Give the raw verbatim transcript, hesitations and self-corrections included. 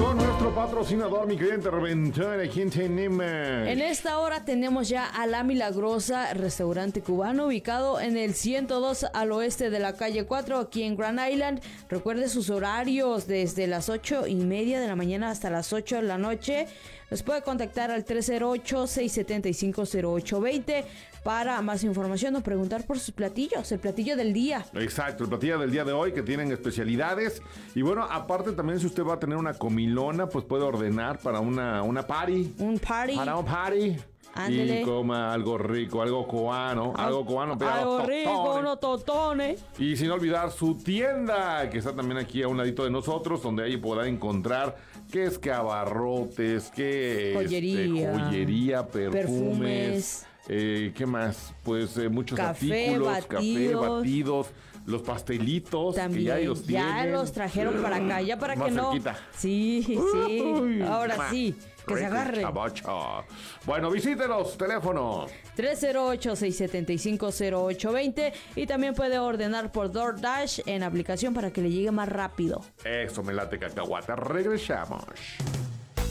con nuestro patrocinador, mi querida interventor. ¿A quién tenemos? En esta hora tenemos ya a La Milagrosa, restaurante cubano ubicado en el ciento dos al oeste de la calle cuatro, aquí en Grand Island. Recuerde sus horarios desde las ocho y media de la mañana hasta las ocho de la noche. Nos puede contactar al tres cero ocho, seis siete cinco, cero ocho dos cero para más información o preguntar por sus platillos, el platillo del día. Exacto, el platillo del día de hoy, que tienen especialidades. Y bueno, aparte también, si usted va a tener una comilona, pues puede ordenar para una, una party. Un party. Para un party. Ándele. Y coma algo rico, algo cubano, Al- algo cubano, pero Algo totones. rico, unos totones. Y sin olvidar su tienda, que está también aquí a un ladito de nosotros, donde ahí podrá encontrar qué es que abarrotes, qué Joyería. este, joyería, perfumes, Perfumes. eh, ¿qué más? Pues eh, muchos Café, artículos, café, batidos. batidos, los pastelitos, También, que ya ahí los ya tienen. los trajeron para acá, ya para Más que no. cerquita. Sí, sí. Uy, Ahora ma, sí, que se rico, agarren. chavacho. Bueno, visítenos, teléfono. tres cero ocho, seis siete cinco, cero ocho dos cero y también puede ordenar por DoorDash en aplicación para que le llegue más rápido. Eso me late, cacahuata. Regresamos.